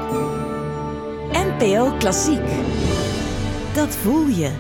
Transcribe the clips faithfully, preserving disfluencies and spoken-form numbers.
N P O Klassiek. Dat voel je.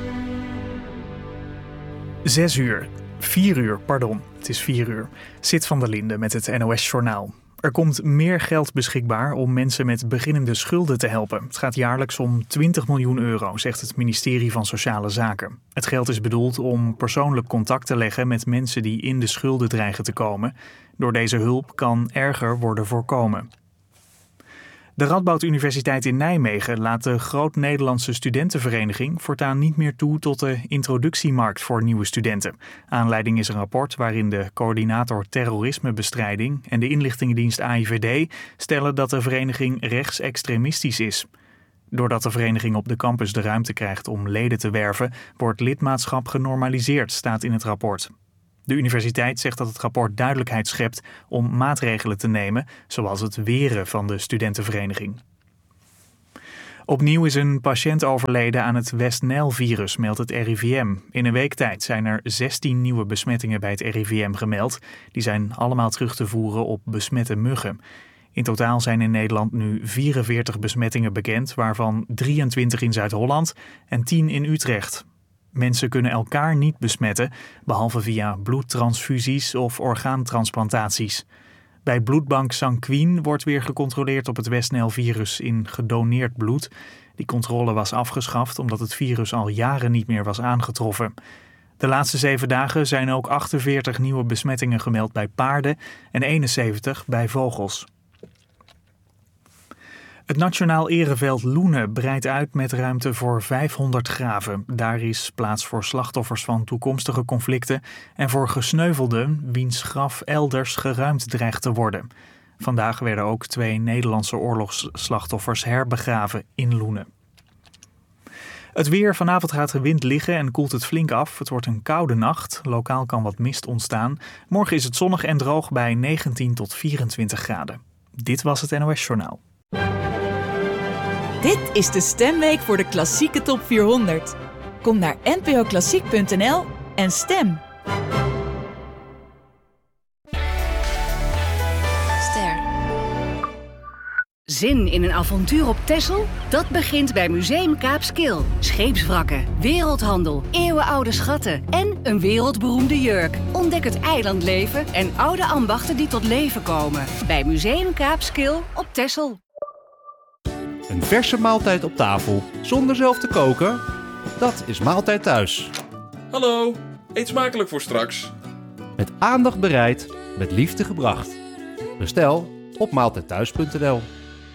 Zes uur. Vier uur, pardon. Het is vier uur. Sit van der Linde met het N O S-journaal. Er komt meer geld beschikbaar om mensen met beginnende schulden te helpen. Het gaat jaarlijks om twintig miljoen euro, zegt het ministerie van Sociale Zaken. Het geld is bedoeld om persoonlijk contact te leggen met mensen die in de schulden dreigen te komen. Door deze hulp kan erger worden voorkomen. De Radboud Universiteit in Nijmegen laat de Groot-Nederlandse Studentenvereniging voortaan niet meer toe tot de introductiemarkt voor nieuwe studenten. Aanleiding is een rapport waarin de coördinator terrorismebestrijding en de inlichtingendienst A I V D stellen dat de vereniging rechtsextremistisch is. Doordat de vereniging op de campus de ruimte krijgt om leden te werven, wordt lidmaatschap genormaliseerd, staat in het rapport. De universiteit zegt dat het rapport duidelijkheid schept om maatregelen te nemen, zoals het weren van de studentenvereniging. Opnieuw is een patiënt overleden aan het West-Nijl-virus, meldt het R I V M. In een week tijd zijn er zestien nieuwe besmettingen bij het R I V M gemeld. Die zijn allemaal terug te voeren op besmette muggen. In totaal zijn in Nederland nu vierenveertig besmettingen bekend, waarvan drieëntwintig in Zuid-Holland en tien in Utrecht. Mensen kunnen elkaar niet besmetten, behalve via bloedtransfusies of orgaantransplantaties. Bij bloedbank Sanquin wordt weer gecontroleerd op het West-Nijl-virus in gedoneerd bloed. Die controle was afgeschaft omdat het virus al jaren niet meer was aangetroffen. De laatste zeven dagen zijn ook achtenveertig nieuwe besmettingen gemeld bij paarden en eenenzeventig bij vogels. Het Nationaal Ereveld Loenen breidt uit met ruimte voor vijfhonderd graven. Daar is plaats voor slachtoffers van toekomstige conflicten en voor gesneuvelden wiens graf elders geruimd dreigt te worden. Vandaag werden ook twee Nederlandse oorlogsslachtoffers herbegraven in Loenen. Het weer. Vanavond gaat de wind liggen en koelt het flink af. Het wordt een koude nacht. Lokaal kan wat mist ontstaan. Morgen is het zonnig en droog bij negentien tot vierentwintig graden. Dit was het N O S-journaal. Dit is de stemweek voor de klassieke top vierhonderd. Kom naar n p o klassiek punt n l en stem. Ster. Zin in een avontuur op Texel? Dat begint bij Museum Kaapskil. Scheepswrakken, wereldhandel, eeuwenoude schatten en een wereldberoemde jurk. Ontdek het eilandleven en oude ambachten die tot leven komen. Bij Museum Kaapskil op Texel. Een verse maaltijd op tafel, zonder zelf te koken? Dat is Maaltijd Thuis. Hallo, eet smakelijk voor straks. Met aandacht bereid, met liefde gebracht. Bestel op maaltijdthuis punt n l.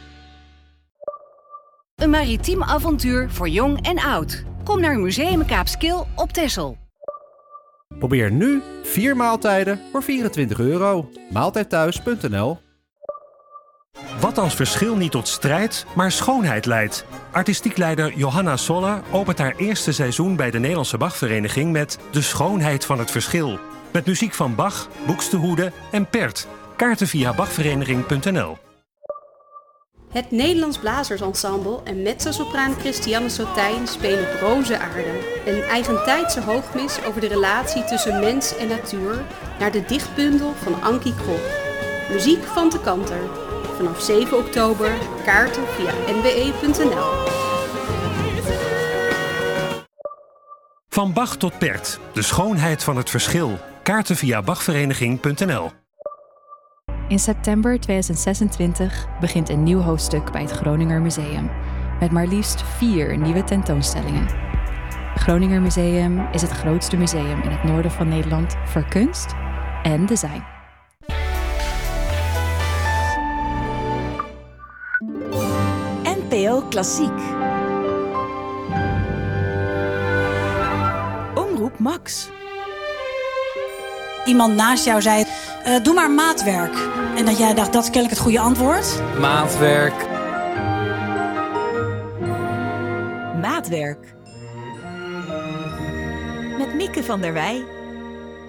Een maritiem avontuur voor jong en oud. Kom naar Museum Kaapskil op Texel. Probeer nu vier maaltijden voor vierentwintig euro. maaltijdthuis punt n l. Wat als verschil niet tot strijd, maar schoonheid leidt? Artistiek leider Johanna Soller opent haar eerste seizoen bij de Nederlandse Bachvereniging met De Schoonheid van het Verschil. Met muziek van Bach, Buxtehude en Pärt. Kaarten via bachvereniging punt n l. Het Nederlands Blazersensemble en mezzosopraan Christiane Sotijn spelen Broze Aarde. Een eigentijdse hoogmis over de relatie tussen mens en natuur naar de dichtbundel van Ankie Krop. Muziek van de Kanter. Vanaf zeven oktober, kaarten via n b e punt n l. Van Bach tot Pärt, de schoonheid van het verschil. Kaarten via bachvereniging punt n l. In september tweeduizend zesentwintig begint een nieuw hoofdstuk bij het Groninger Museum. Met maar liefst vier nieuwe tentoonstellingen. Het Groninger Museum is het grootste museum in het noorden van Nederland voor kunst en design. N P O Klassiek. Omroep Max. Iemand naast jou zei, uh, doe maar maatwerk. En dat jij dacht, dat is kennelijk het goede antwoord. Maatwerk. Maatwerk. Met Mieke van der Wij.